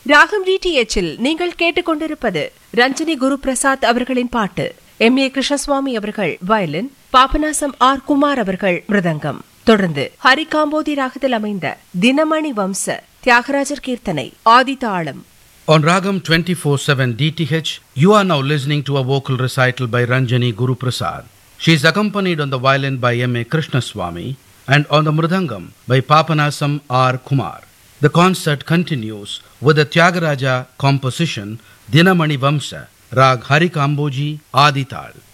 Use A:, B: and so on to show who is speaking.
A: ராகம் டிடிஎச்சில் நீங்கள் கேட்டுக்கொண்டிருப்பது ரஞ்சனி குரு பிரசாத் அவர்களின் பாட்டு. M.A. கிருஷ்ணசுவாமி அவர்கள் வயலின், பாபநாசம் R. குமார் அவர்கள் மிருதங்கம். தொடர்ந்து ஹரிகாம்போதி ராகத்தில் அமைந்த தினமணி வம்ச தியாகராஜர் கீர்த்தனை ஆதி தாளம்.
B: On Ragam 24/7 DTH, you are now listening to a vocal recital by Ranjani Guru Prasad. She is accompanied on the violin by M.A. Krishnaswamy and on the mridangam by Papanasam R. Kumar. The concert continues with the Tyagaraja composition Dinamani Vamsa, Rag Hari Kamboji Adi Tal.